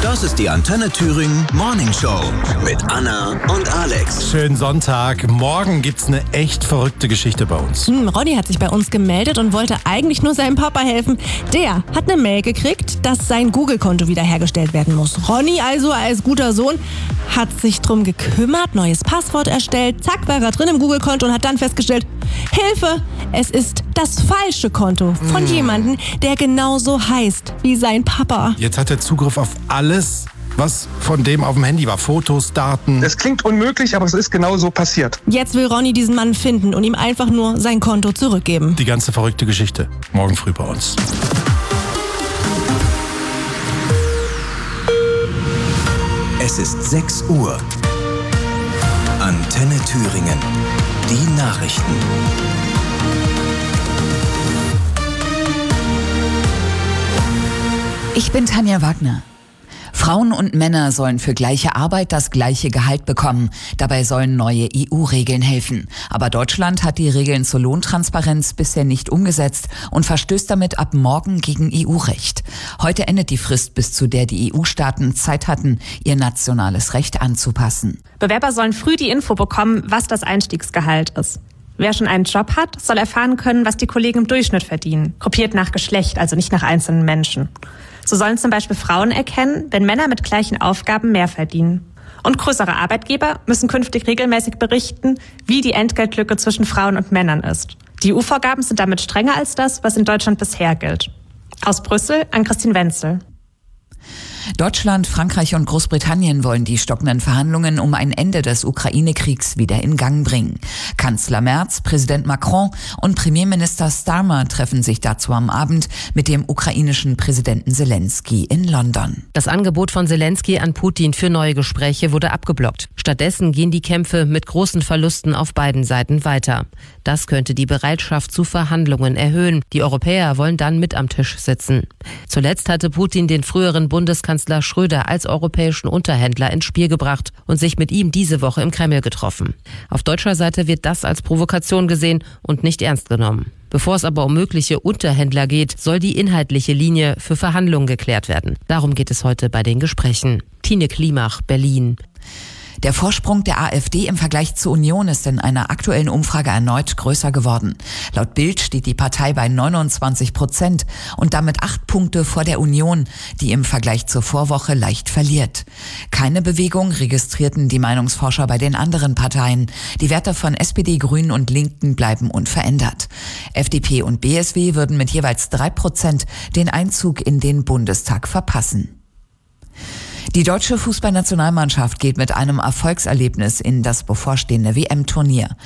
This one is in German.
Das ist die Antenne Thüringen Morning Show mit Anna und Alex. Schönen Sonntag. Morgen gibt's eine echt verrückte Geschichte bei uns. Ronny hat sich bei uns gemeldet und wollte eigentlich nur seinem Papa helfen. Der hat eine Mail gekriegt, dass sein Google-Konto wiederhergestellt werden muss. Ronny also als guter Sohn hat sich drum gekümmert, neues Passwort erstellt. Zack, war er drin im Google-Konto und hat dann festgestellt, Hilfe, es ist das falsche Konto von jemandem, der genauso heißt wie sein Papa. Jetzt hat er Zugriff auf alles, was von dem auf dem Handy war. Fotos, Daten. Es klingt unmöglich, aber es ist genau so passiert. Jetzt will Ronny diesen Mann finden und ihm einfach nur sein Konto zurückgeben. Die ganze verrückte Geschichte. Morgen früh bei uns. Es ist 6 Uhr. Antenne Thüringen. Die Nachrichten. Ich bin Tanja Wagner. Frauen und Männer sollen für gleiche Arbeit das gleiche Gehalt bekommen. Dabei sollen neue EU-Regeln helfen. Aber Deutschland hat die Regeln zur Lohntransparenz bisher nicht umgesetzt und verstößt damit ab morgen gegen EU-Recht. Heute endet die Frist, bis zu der die EU-Staaten Zeit hatten, ihr nationales Recht anzupassen. Bewerber sollen früh die Info bekommen, was das Einstiegsgehalt ist. Wer schon einen Job hat, soll erfahren können, was die Kollegen im Durchschnitt verdienen. Gruppiert nach Geschlecht, also nicht nach einzelnen Menschen. So sollen zum Beispiel Frauen erkennen, wenn Männer mit gleichen Aufgaben mehr verdienen. Und größere Arbeitgeber müssen künftig regelmäßig berichten, wie die Entgeltlücke zwischen Frauen und Männern ist. Die EU-Vorgaben sind damit strenger als das, was in Deutschland bisher gilt. Aus Brüssel an Christine Wenzel. Deutschland, Frankreich und Großbritannien wollen die stockenden Verhandlungen um ein Ende des Ukraine-Kriegs wieder in Gang bringen. Kanzler Merz, Präsident Macron und Premierminister Starmer treffen sich dazu am Abend mit dem ukrainischen Präsidenten Zelensky in London. Das Angebot von Zelensky an Putin für neue Gespräche wurde abgeblockt. Stattdessen gehen die Kämpfe mit großen Verlusten auf beiden Seiten weiter. Das könnte die Bereitschaft zu Verhandlungen erhöhen. Die Europäer wollen dann mit am Tisch sitzen. Zuletzt hatte Putin den früheren Bundeskanzler Schröder als europäischen Unterhändler ins Spiel gebracht und sich mit ihm diese Woche im Kreml getroffen. Auf deutscher Seite wird das als Provokation gesehen und nicht ernst genommen. Bevor es aber um mögliche Unterhändler geht, soll die inhaltliche Linie für Verhandlungen geklärt werden. Darum geht es heute bei den Gesprächen. Tine Klimach, Berlin. Der Vorsprung der AfD im Vergleich zur Union ist in einer aktuellen Umfrage erneut größer geworden. Laut Bild steht die Partei bei 29% und damit 8 Punkte vor der Union, die im Vergleich zur Vorwoche leicht verliert. Keine Bewegung registrierten die Meinungsforscher bei den anderen Parteien. Die Werte von SPD, Grünen und Linken bleiben unverändert. FDP und BSW würden mit jeweils 3% den Einzug in den Bundestag verpassen. Die deutsche Fußballnationalmannschaft geht mit einem Erfolgserlebnis in das bevorstehende WM-Turnier.